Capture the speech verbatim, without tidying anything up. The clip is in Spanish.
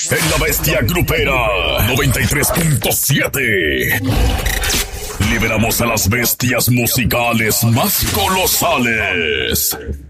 en La Bestia Grupera noventa y tres punto siete. Liberamos a las bestias musicales más colosales.